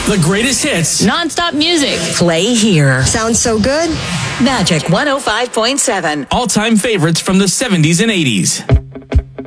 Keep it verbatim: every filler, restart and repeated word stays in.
The greatest hits. Non-stop music. Play here. Sounds so good. Magic one oh five point seven. All-time favorites from the seventies and eighties.